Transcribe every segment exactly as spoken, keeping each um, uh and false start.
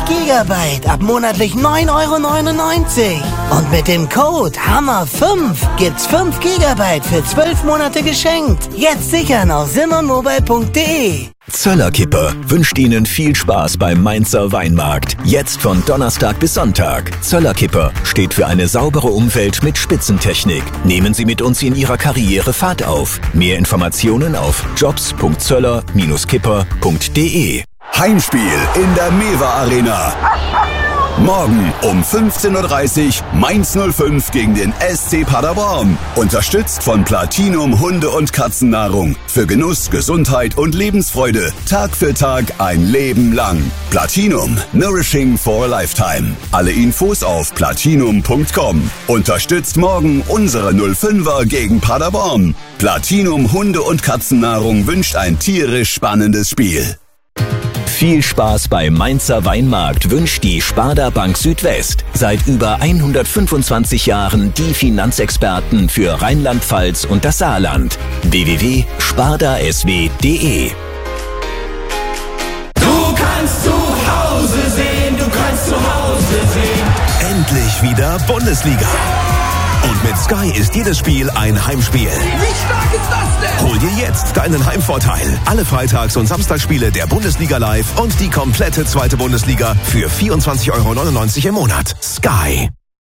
Gigabyte ab monatlich neun Euro neunundneunzig. Und mit dem Code Hammer fünf gibt's fünf Gigabyte für zwölf Monate geschenkt. Jetzt sichern auf simmermobile punkt de. Zöller-Kipper wünscht Ihnen viel Spaß beim Mainzer Weinmarkt. Jetzt von Donnerstag bis Sonntag. Zöller-Kipper steht für eine saubere Umwelt mit Spitzentechnik. Nehmen Sie mit uns in Ihrer Karriere Fahrt auf. Mehr Informationen auf jobs punkt zöller Bindestrich kipper punkt de. Heimspiel in der Mewa Arena. Morgen um fünfzehn Uhr dreißig Mainz null fünf gegen den S C Paderborn. Unterstützt von Platinum Hunde- und Katzennahrung. Für Genuss, Gesundheit und Lebensfreude. Tag für Tag ein Leben lang. Platinum. Nourishing for a Lifetime. Alle Infos auf platinum punkt com. Unterstützt morgen unsere null fünfer gegen Paderborn. Platinum Hunde- und Katzennahrung wünscht ein tierisch spannendes Spiel. Viel Spaß beim Mainzer Weinmarkt wünscht die Sparda Bank Südwest. Seit über hundertfünfundzwanzig Jahren die Finanzexperten für Rheinland-Pfalz und das Saarland. w w w punkt sparda s w punkt de. Du kannst zu Hause sehen, du kannst zu Hause sehen. Endlich wieder Bundesliga. Und mit Sky ist jedes Spiel ein Heimspiel. Wie stark ist das denn? Hol dir jetzt deinen Heimvorteil. Alle Freitags- und Samstagsspiele der Bundesliga live und die komplette zweite Bundesliga für vierundzwanzig Euro neunundneunzig im Monat. Sky.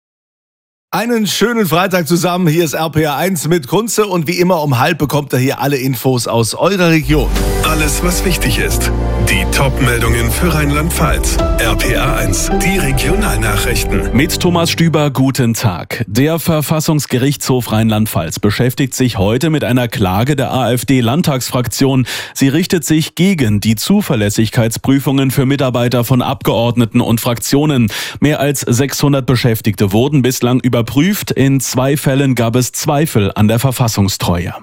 Einen schönen Freitag zusammen. Hier ist R P R eins mit Kunze und wie immer um halb bekommt ihr hier alle Infos aus eurer Region. Alles, was wichtig ist. Die Top-Meldungen für Rheinland-Pfalz. R P R eins, die Regionalnachrichten. Mit Thomas Stüber, guten Tag. Der Verfassungsgerichtshof Rheinland-Pfalz beschäftigt sich heute mit einer Klage der AfD-Landtagsfraktion. Sie richtet sich gegen die Zuverlässigkeitsprüfungen für Mitarbeiter von Abgeordneten und Fraktionen. Mehr als sechshundert Beschäftigte wurden bislang überprüft. In zwei Fällen gab es Zweifel an der Verfassungstreue.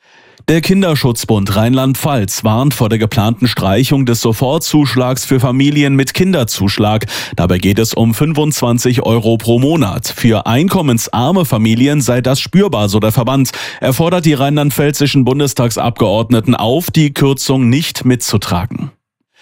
Der Kinderschutzbund Rheinland-Pfalz warnt vor der geplanten Streichung des Sofortzuschlags für Familien mit Kinderzuschlag. Dabei geht es um fünfundzwanzig Euro pro Monat. Für einkommensarme Familien sei das spürbar, so der Verband. Er fordert die rheinland-pfälzischen Bundestagsabgeordneten auf, die Kürzung nicht mitzutragen.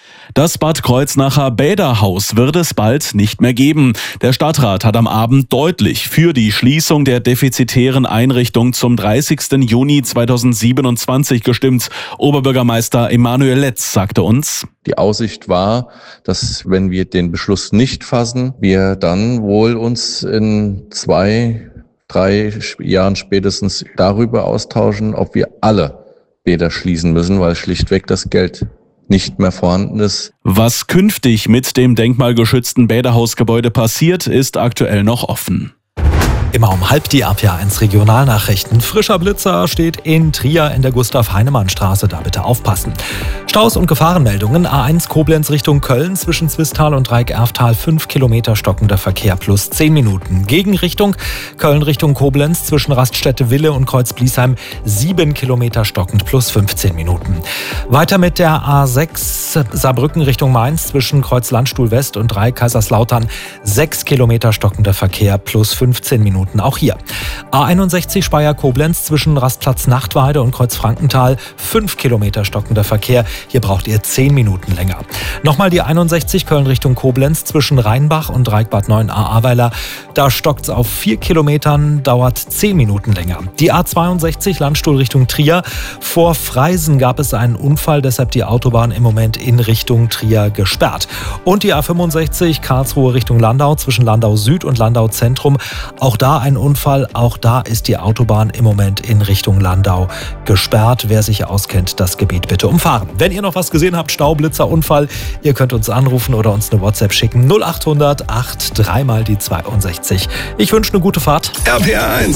Das Bad Kreuznacher Bäderhaus wird es bald nicht mehr geben. Der Stadtrat hat am Abend deutlich für die Schließung der defizitären Einrichtung zum dreißigsten Juni zweitausendsiebenundzwanzig gestimmt. Oberbürgermeister Emanuel Letz sagte uns: Die Aussicht war, dass wenn wir den Beschluss nicht fassen, wir dann wohl uns in zwei, drei Jahren spätestens darüber austauschen, ob wir alle Bäder schließen müssen, weil schlichtweg das Geld nicht mehr vorhanden ist. Was künftig mit dem denkmalgeschützten Bäderhausgebäude passiert, ist aktuell noch offen. Immer um halb die R P R eins Regionalnachrichten. Frischer Blitzer steht in Trier in der Gustav-Heinemann-Straße. Da bitte aufpassen. Staus und Gefahrenmeldungen. A eins Koblenz Richtung Köln zwischen Zwistal und Dreieck-Erftal. fünf Kilometer stockender Verkehr plus zehn Minuten. Gegenrichtung Köln Richtung Koblenz zwischen Raststätte-Wille und Kreuz-Bliesheim. sieben Kilometer stockend plus fünfzehn Minuten. Weiter mit der A sechs Saarbrücken Richtung Mainz zwischen Kreuz-Landstuhl West und Dreieck-Kaiserslautern. sechs Kilometer stockender Verkehr plus fünfzehn Minuten. Auch hier. A einundsechzig Speyer-Koblenz zwischen Rastplatz Nachtweide und Kreuz-Frankenthal. fünf Kilometer stockender Verkehr. Hier braucht ihr zehn Minuten länger. Nochmal die einundsechzig Köln Richtung Koblenz zwischen Rheinbach und Dreieck-Bad Neuenahr-Ahrweiler. Da stockt es auf vier Kilometern, dauert zehn Minuten länger. Die A zweiundsechzig Landstuhl Richtung Trier. Vor Freisen gab es einen Unfall, deshalb die Autobahn im Moment in Richtung Trier gesperrt. Und die A fünfundsechzig Karlsruhe Richtung Landau zwischen Landau Süd und Landau Zentrum. Auch da ein Unfall, auch da ist die Autobahn im Moment in Richtung Landau gesperrt. Wer sich auskennt, das Gebiet bitte umfahren. Wenn ihr noch was gesehen habt, Staublitzer, Unfall, ihr könnt uns anrufen oder uns eine WhatsApp schicken. null achthundert acht drei mal die zweiundsechzig. Ich wünsche eine gute Fahrt. R P R eins.